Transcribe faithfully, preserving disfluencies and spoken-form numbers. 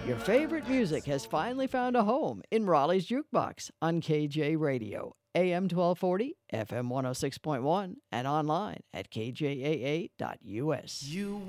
Your favorite music has finally found a home in Raleigh's Jukebox on K J Radio, A M twelve forty, F M one oh six point one, and online at K J A A dot U S. You